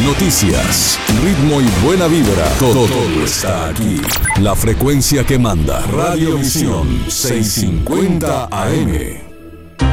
noticias, ritmo y buena vibra. Todo está aquí. La frecuencia que manda. Radiovisión 650 AM.